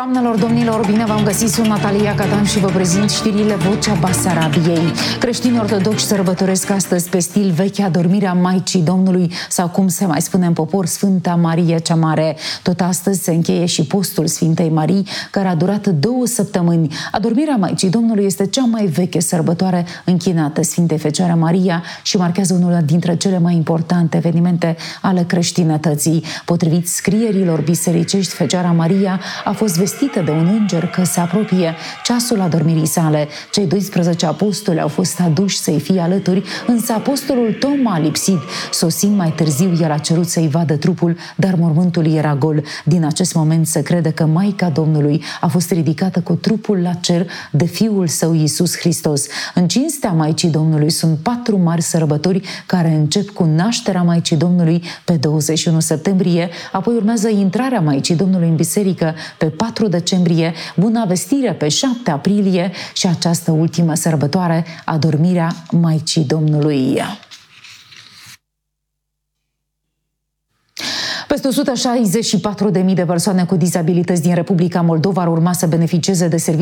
Doamnelor, domnilor, bine v-am găsit, sunt Natalia Catan și vă prezint știrile Vocea Basarabiei. Creștinii ortodoxi sărbătoresc astăzi pe stil vechi adormirea Maicii Domnului, sau cum se mai spune în popor, Sfânta Marie cea Mare. Tot astăzi se încheie și postul Sfintei Marii, care a durat 2 săptămâni. Adormirea Maicii Domnului este cea mai veche sărbătoare închinată Sfintei Fecioară Maria și marchează unul dintre cele mai importante evenimente ale creștinătății. Potrivit scrierilor bisericești, Fecioara Maria a fost vestită de un înger că se apropie ceasul adormirii sale. Cei 12 apostoli au fost aduși să-i fie alături, însă apostolul Toma a lipsit. Sosind mai târziu, el a cerut să-i vadă trupul, dar mormântul era gol. Din acest moment se crede că Maica Domnului a fost ridicată cu trupul la cer de Fiul Său Iisus Hristos. În cinstea Maicii Domnului sunt 4 mari sărbători care încep cu nașterea Maicii Domnului pe 21 septembrie, apoi urmează intrarea Maicii Domnului în biserică pe 4 decembrie, Buna Vestire pe 7 aprilie și această ultimă sărbătoare, adormirea Maicii Domnului. Peste 164.000 de persoane cu dizabilități din Republica Moldova ar urma să beneficieze de servicii